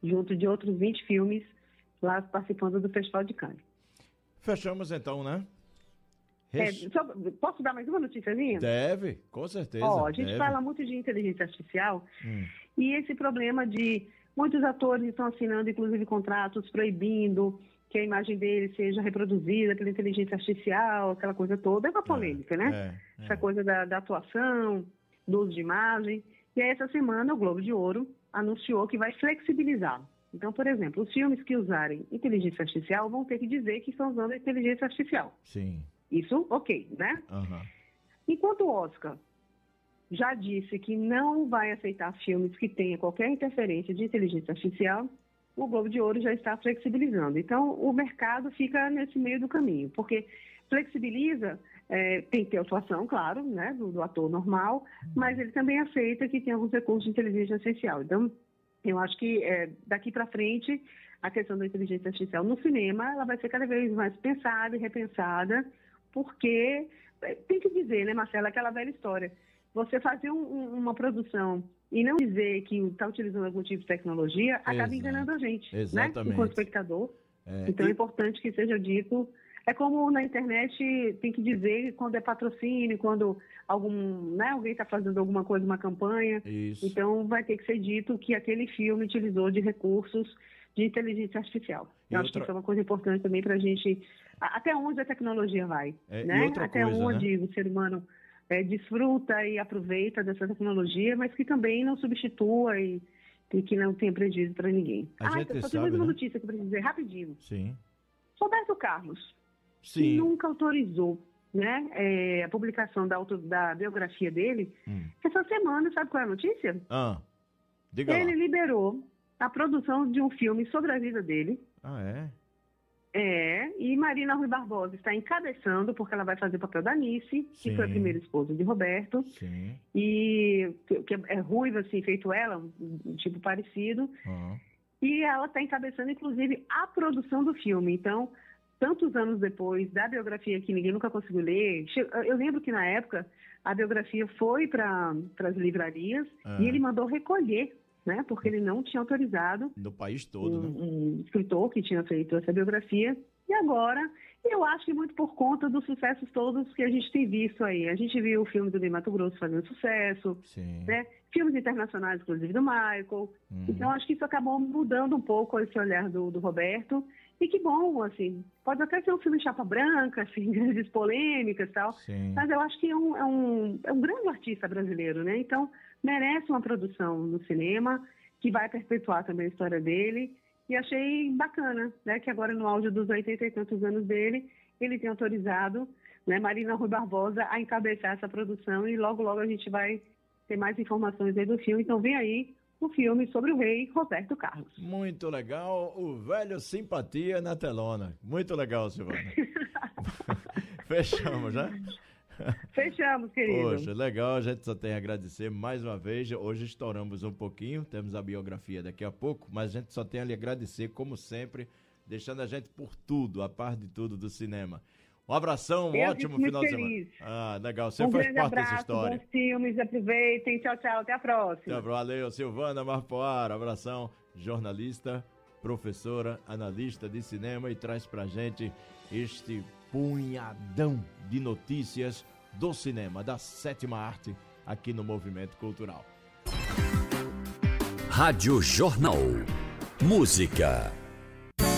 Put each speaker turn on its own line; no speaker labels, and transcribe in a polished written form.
junto de outros 20 filmes lá participando do Festival de Cannes.
Fechamos então, né?
Posso dar mais uma noticiazinha?
Deve, com certeza.
A gente fala muito de inteligência artificial e esse problema de muitos atores estão assinando, inclusive, contratos proibindo que a imagem dele seja reproduzida pela inteligência artificial, aquela coisa toda, é uma polêmica, né? Essa coisa da atuação, do uso de imagem. E aí, essa semana, o Globo de Ouro anunciou que vai flexibilizar. Então, por exemplo, os filmes que usarem inteligência artificial vão ter que dizer que estão usando a inteligência artificial.
Sim.
Isso, ok, né? Enquanto o Oscar já disse que não vai aceitar filmes que tenham qualquer interferência de inteligência artificial, o Globo de Ouro já está flexibilizando. Então, o mercado fica nesse meio do caminho, porque flexibiliza, tem que ter atuação, claro, né, do ator normal, mas ele também aceita que tem alguns recursos de inteligência artificial. Então, eu acho que daqui para frente, a questão da inteligência artificial no cinema, ela vai ser cada vez mais pensada e repensada, porque tem que dizer, né, Marcela, aquela velha história. Você fazer uma produção e não dizer que está utilizando algum tipo de tecnologia, acaba enganando a gente, né, enquanto espectador. Então é importante que seja dito. É como na internet tem que dizer quando é patrocínio, quando alguém está fazendo alguma coisa, uma campanha.
Isso.
Então vai ter que ser dito que aquele filme utilizou de recursos de inteligência artificial. Eu acho que isso é uma coisa importante também para a gente... Até onde a tecnologia vai, né? Até onde o ser humano desfruta e aproveita dessa tecnologia, mas que também não substitua e que não tenha prejuízo para ninguém. Só tem mais uma notícia que eu preciso dizer, rapidinho.
Sim.
Roberto Carlos, que nunca autorizou, né, a publicação da biografia dele, essa semana, sabe qual é a notícia?
Diga lá.
Ele liberou a produção de um filme sobre a vida dele. E Marina Rui Barbosa está encabeçando, porque ela vai fazer o papel da Nice, que foi a primeira esposa de Roberto.
Sim.
E que é ruiva, assim, feito ela, um tipo parecido. E ela está encabeçando, inclusive, a produção do filme. Então, tantos anos depois da biografia que ninguém nunca conseguiu ler, eu lembro que, na época, a biografia foi para as livrarias e ele mandou recolher, né, porque ele não tinha autorizado
no país todo,
um escritor que tinha feito essa biografia. E agora, eu acho que muito por conta dos sucessos todos que a gente tem visto aí. A gente viu o filme do Ney Matogrosso fazendo sucesso, né? Filmes internacionais, inclusive do Michael. Então, acho que isso acabou mudando um pouco esse olhar do Roberto. E que bom, assim, pode até ser um filme chapa branca, assim, grandes polêmicas e tal, mas eu acho que é um grande artista brasileiro, né? Então, merece uma produção no cinema que vai perpetuar também a história dele. E achei bacana, né, que agora no auge dos 80 e tantos anos dele, ele tem autorizado, né, Marina Rui Barbosa a encabeçar essa produção e logo, logo a gente vai ter mais informações aí do filme. Então vem aí o filme sobre o rei Roberto Carlos.
Muito legal, o velho simpatia na telona. Muito legal, Silvana. Fechamos, né?
Fechamos, querido.
Poxa, legal, a gente só tem a agradecer mais uma vez. Hoje estouramos um pouquinho, temos a biografia daqui a pouco, mas a gente só tem a lhe agradecer, como sempre, deixando a gente por tudo, a par de tudo do cinema. Um abração, um ótimo final de semana. Legal, você faz parte dessa história.
Bons filmes, aproveitem, tchau, tchau, até a próxima.
Valeu, Silvana Marpoara, abração, jornalista, professora, analista de cinema e traz pra gente este punhadão de notícias do cinema, da sétima arte, aqui no Movimento Cultural.
Rádio Jornal. Música